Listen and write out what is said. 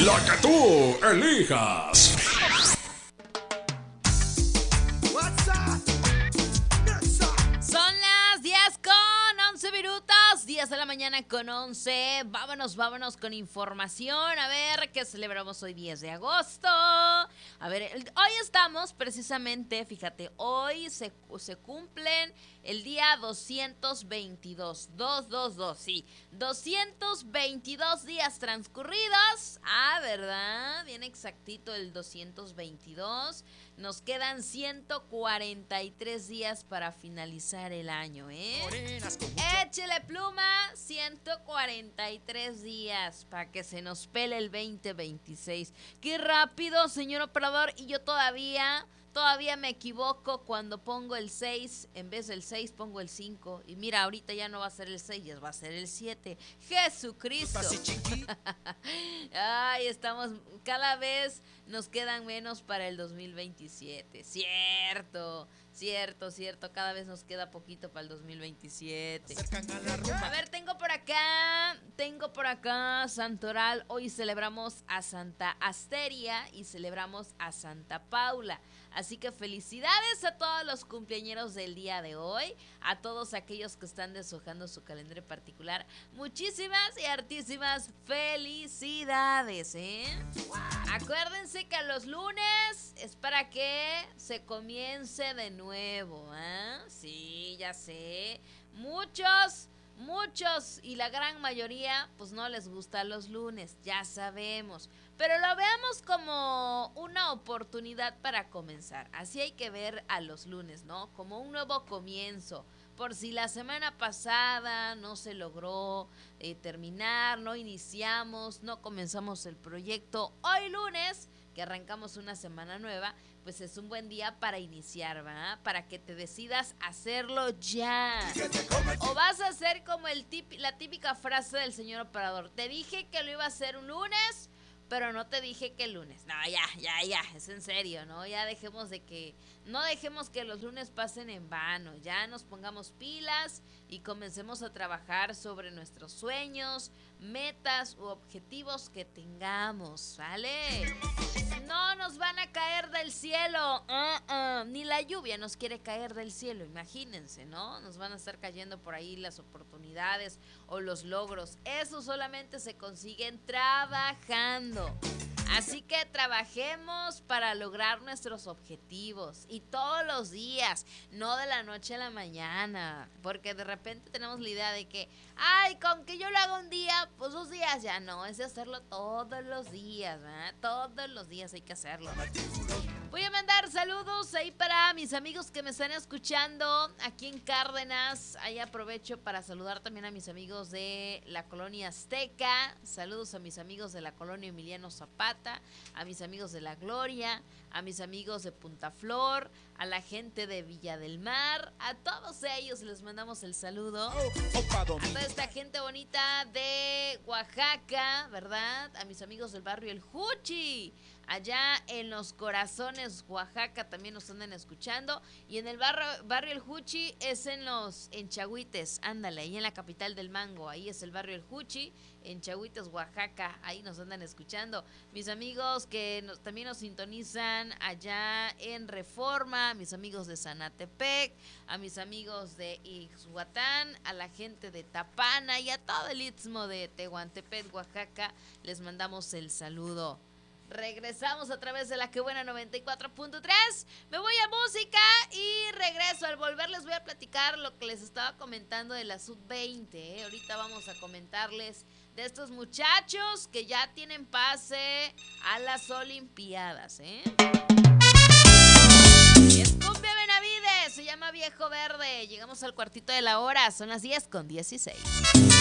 La que tú elijas. Son las 10:11, 10 de la mañana con 11. Vámonos con información. A ver, ¿qué celebramos hoy 10 de agosto? A ver, hoy estamos precisamente, fíjate, hoy se cumplen el día 222. 222, sí. 222 días transcurridos. Ah, ¿verdad? Bien exactito el 222. Nos quedan 143 días para finalizar el año, ¿eh? Échele pluma, 143 días para que se nos pele el 2026. Qué rápido, señor operador, y yo todavía me equivoco cuando pongo el 6, en vez del 6 pongo el 5. Y mira, ahorita ya no va a ser el 6, ya va a ser el 7. ¡Jesucristo! Ay, cada vez nos quedan menos para el 2027. Cierto, cada vez nos queda poquito para el 2027. A ver, tengo por acá Santoral. Hoy celebramos a Santa Asteria y celebramos a Santa Paula. Así que felicidades a todos los cumpleañeros del día de hoy, a todos aquellos que están deshojando su calendario particular. Muchísimas y hartísimas felicidades, ¿eh? Acuérdense que los lunes es para que se comience de nuevo, ¿eh? Sí, ya sé. Muchos y la gran mayoría pues no les gustan los lunes, ya sabemos, pero lo veamos como una oportunidad para comenzar. Así hay que ver a los lunes, ¿no? Como un nuevo comienzo. Por si la semana pasada no se logró terminar, no iniciamos, no comenzamos el proyecto, hoy lunes que arrancamos una semana nueva, pues es un buen día para iniciar, ¿va? Para que te decidas hacerlo ya. O vas a hacer como la típica frase del señor operador: te dije que lo iba a hacer un lunes, pero no te dije que el lunes. No, ya, es en serio, ¿no? No dejemos que los lunes pasen en vano. Ya nos pongamos pilas y comencemos a trabajar sobre nuestros sueños, metas u objetivos que tengamos, ¿vale? No nos van a caer del cielo, ni la lluvia nos quiere caer del cielo, imagínense, ¿no? Nos van a estar cayendo por ahí las oportunidades o los logros. Eso solamente se consiguen trabajando. Así que trabajemos para lograr nuestros objetivos y todos los días, no de la noche a la mañana, porque de repente tenemos la idea de que, ay, con que yo lo haga un día, pues 2 días ya no, es de hacerlo todos los días, ¿verdad? Todos los días hay que hacerlo. Voy a mandar saludos ahí para mis amigos que me están escuchando aquí en Cárdenas. Ahí aprovecho para saludar también a mis amigos de la colonia Azteca. Saludos a mis amigos de la colonia Emiliano Zapata, a mis amigos de La Gloria, a mis amigos de Punta Flor, a la gente de Villa del Mar. A todos ellos les mandamos el saludo. A toda esta gente bonita de Oaxaca, ¿verdad? A mis amigos del barrio El Juchi. Allá en Los Corazones, Oaxaca, también nos andan escuchando. Y en el barrio El Juchi es en Chahuites, ándale, ahí en la capital del mango. Ahí es el barrio El Juchi, en Chahuites, Oaxaca. Ahí nos andan escuchando. Mis amigos que también nos sintonizan allá en Reforma, mis amigos de Zanatepec, a mis amigos de Ixhuatán, a la gente de Tapana y a todo el istmo de Tehuantepec, Oaxaca. Les mandamos el saludo. Regresamos a través de la Que Buena 94.3. Me voy a música y regreso. Al volver les voy a platicar lo que les estaba comentando de la Sub-20, ¿eh? Ahorita vamos a comentarles de estos muchachos que ya tienen pase a las Olimpiadas, ¿eh? Es Cumbia Benavides, se llama Viejo Verde. Llegamos al cuartito de la hora, son las 10:16.